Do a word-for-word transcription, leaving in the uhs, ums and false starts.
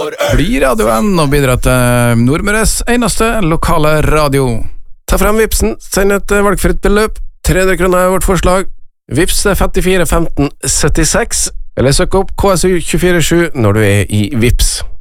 Bli radioen og bidra til Nordmøres eneste lokale radio. Ta frem Vipsen, send et valgfritt beløp. tre hundre kroner er vårt forslag. Vips femtifire femten syttiseks, eller søk opp K S U to fire sju når du er i Vips.